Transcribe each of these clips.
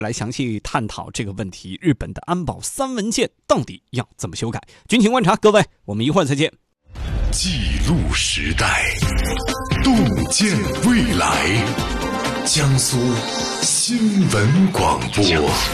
来详细探讨这个问题。日本的安保3文件到底要怎么修改？军情观察，各位，我们一会儿再见。 记录时代，洞见未来。江苏新闻广播。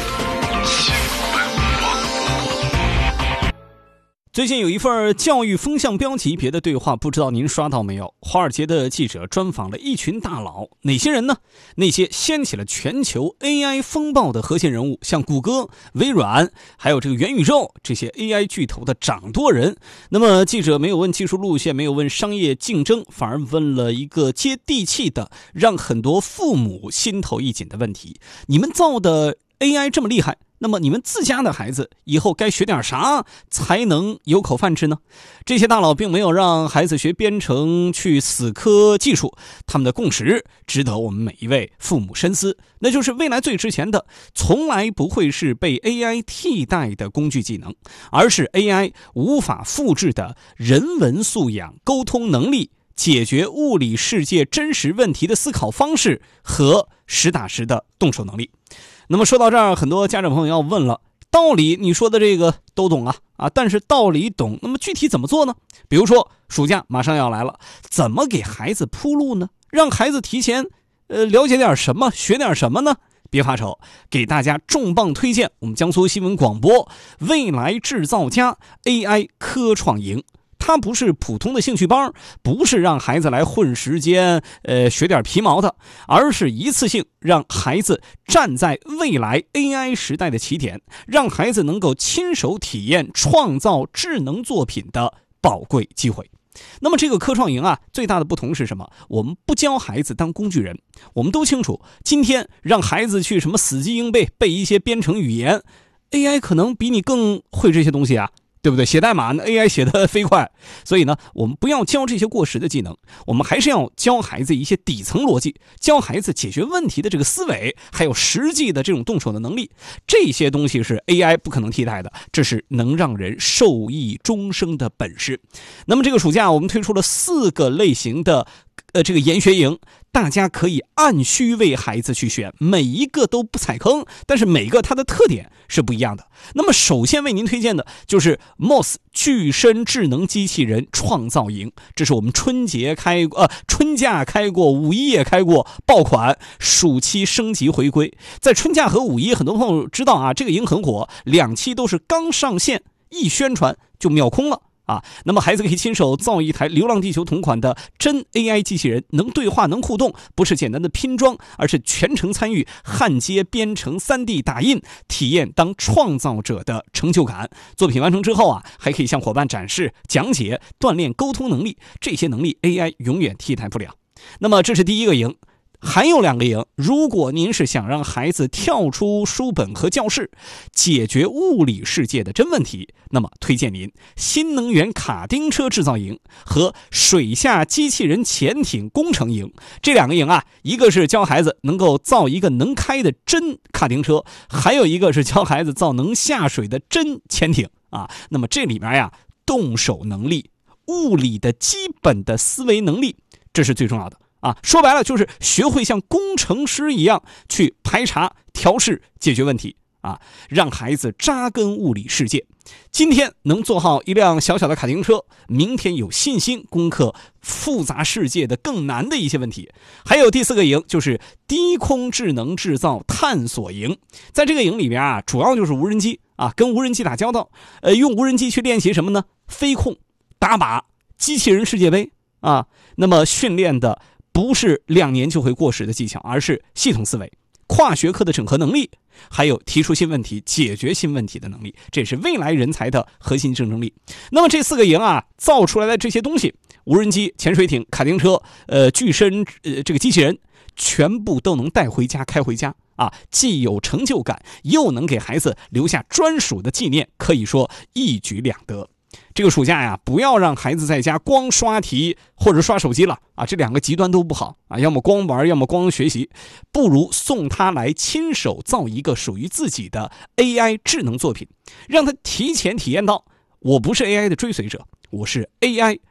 最近有一份教育风向标级别的对话，不知道您刷到没有？华尔街的记者专访了一群大佬，哪些人呢？那些掀起了全球 AI 风暴的核心人物，像谷歌、微软，还有这个元宇宙这些 AI 巨头的掌舵人。那么记者没有问技术路线，没有问商业竞争，反而问了一个接地气的，让很多父母心头一紧的问题：你们造的 AI 这么厉害，那么你们自家的孩子以后该学点啥才能有口饭吃呢？这些大佬并没有让孩子学编程去死磕技术，他们的共识值得我们每一位父母深思，那就是未来最值钱的从来不会是被 AI 替代的工具技能，而是 AI 无法复制的人文素养、沟通能力、解决物理世界真实问题的思考方式和实打实的动手能力。那么说到这儿，很多家长朋友要问了，道理你说的这个都懂啊，但是道理懂，那么具体怎么做呢？比如说暑假马上要来了，怎么给孩子铺路呢？让孩子提前了解点什么，学点什么呢？别发愁，给大家重磅推荐我们江苏新闻广播未来制造家 AI 科创营。它不是普通的兴趣班，不是让孩子来混时间学点皮毛的，而是一次性让孩子站在未来 AI 时代的起点，让孩子能够亲手体验创造智能作品的宝贵机会。那么这个科创营最大的不同是什么？我们不教孩子当工具人。我们都清楚，今天让孩子去什么死记硬背一些编程语言， AI 可能比你更会这些东西对不对？写代码 AI 写得飞快，所以呢，我们不要教这些过时的技能，我们还是要教孩子一些底层逻辑，教孩子解决问题的这个思维，还有实际的这种动手的能力。这些东西是 AI 不可能替代的，这是能让人受益终生的本事。那么这个暑假我们推出了4个类型的这个研学营，大家可以按需为孩子去选，每一个都不踩坑，但是每个它的特点是不一样的。那么首先为您推荐的就是 MOS 具身智能机器人创造营，这是我们春假开过，五一也开过，爆款，暑期升级回归。在春假和五一，很多朋友知道这个营很火，2期都是刚上线，一宣传就秒空了。那么孩子可以亲手造一台《流浪地球》同款的真 AI 机器人，能对话能互动，不是简单的拼装，而是全程参与焊接、编程、3D 打印，体验当创造者的成就感。作品完成之后还可以向伙伴展示、讲解，锻炼沟通能力，这些能力 AI 永远替代不了。那么这是第一个营。还有2个营，如果您是想让孩子跳出书本和教室，解决物理世界的真问题，那么推荐您新能源卡丁车制造营和水下机器人潜艇工程营。这2个营一个是教孩子能够造一个能开的真卡丁车，还有一个是教孩子造能下水的真潜艇那么这里面动手能力、物理的基本的思维能力，这是最重要的说白了就是学会像工程师一样去排查、调试、解决问题让孩子扎根物理世界。今天能做好一辆小小的卡丁车，明天有信心攻克复杂世界的更难的一些问题。还有第4个营，就是低空智能制造探索营。在这个营里面主要就是无人机跟无人机打交道，用无人机去练习什么呢？飞控、打靶、机器人世界杯那么训练的不是2年就会过时的技巧，而是系统思维、跨学科的整合能力，还有提出新问题、解决新问题的能力，这是未来人才的核心竞争力。那么这4个营造出来的这些东西，无人机、潜水艇、卡丁车、具身这个机器人，全部都能带回家、开回家既有成就感，又能给孩子留下专属的纪念，可以说一举两得。这个暑假不要让孩子在家光刷题或者刷手机了这2个极端都不好要么光玩，要么光学习，不如送他来亲手造一个属于自己的 AI 智能作品，让他提前体验到我不是 AI 的追随者，我是 AI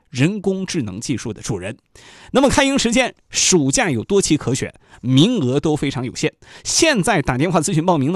人工智能技术的主人。那么开营时间，暑假有多期可选，名额都非常有限。现在打电话咨询报名呢，